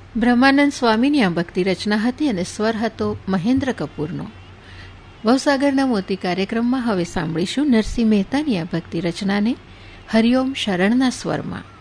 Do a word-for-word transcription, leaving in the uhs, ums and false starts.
બ્રહ્માનંદ સ્વામીની આ ભક્તિ રચના હતી અને સ્વર હતો મહેન્દ્ર કપૂરનો. ભવસાગરના મોતી કાર્યક્રમમાં હવે સાંભળીશું નરસિંહ મહેતાની આ ભક્તિ રચનાને હરિઓમ શરણના સ્વરમાં.